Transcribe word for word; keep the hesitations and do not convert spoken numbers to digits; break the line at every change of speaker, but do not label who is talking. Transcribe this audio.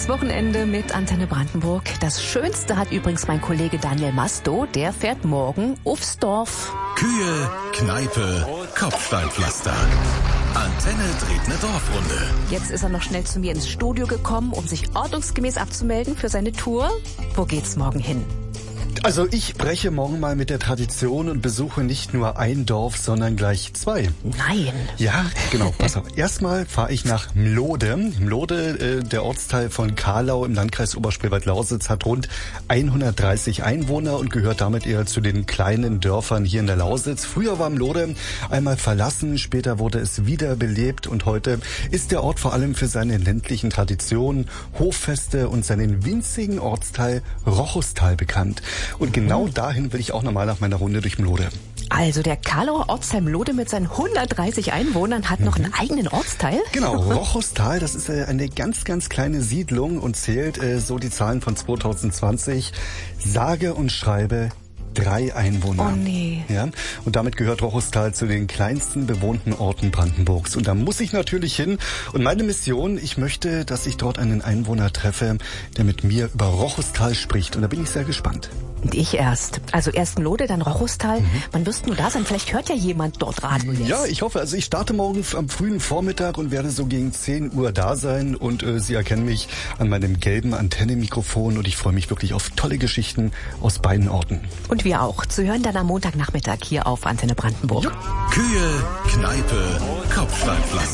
Schönes Wochenende mit Antenne Brandenburg. Das Schönste hat übrigens mein Kollege Daniel Masto. Der fährt morgen aufs Dorf.
Kühe, Kneipe, Kopfsteinpflaster. Antenne dreht eine Dorfrunde.
Jetzt ist er noch schnell zu mir ins Studio gekommen, um sich ordnungsgemäß abzumelden für seine Tour. Wo geht's morgen hin?
Also ich breche morgen mal mit der Tradition und besuche nicht nur ein Dorf, sondern gleich zwei.
Nein.
Ja, genau. Pass auf. Erstmal fahre ich nach Mlode. Mlode, äh, der Ortsteil von Kahlau im Landkreis Oberspreewald-Lausitz, hat rund hundertdreißig Einwohner und gehört damit eher zu den kleinen Dörfern hier in der Lausitz. Früher war Mlode einmal verlassen, später wurde es wiederbelebt und heute ist der Ort vor allem für seine ländlichen Traditionen, Hoffeste und seinen winzigen Ortsteil Rochustal bekannt. Und genau dahin will ich auch nochmal nach meiner Runde durch Mlode.
Also der Kahauer Ortsteil Mlode mit seinen hundertdreißig Einwohnern hat noch einen eigenen Ortsteil?
Genau, Rochustal, das ist äh, eine ganz, ganz kleine Siedlung und zählt, äh, so die Zahlen von zwanzig zwanzig, sage und schreibe drei Einwohner.
Oh nee.
Ja, und damit gehört Rochustal zu den kleinsten bewohnten Orten Brandenburgs. Und da muss ich natürlich hin. Und meine Mission, ich möchte, dass ich dort einen Einwohner treffe, der mit mir über Rochustal spricht. Und da bin ich sehr gespannt.
Und ich erst. Also erst Mlode, dann Rochustal. Mhm. Man wirst nur da sein. Vielleicht hört ja jemand dort Radio jetzt.
Ja, ich hoffe. Also ich starte morgen am frühen Vormittag und werde so gegen zehn Uhr da sein. Und äh, Sie erkennen mich an meinem gelben Antennemikrofon. Und ich freue mich wirklich auf tolle Geschichten aus beiden Orten.
Und wir auch. Zu hören dann am Montagnachmittag hier auf Antenne Brandenburg.
Ja.
Kühe, Kneipe, Kopfsteinpflaster.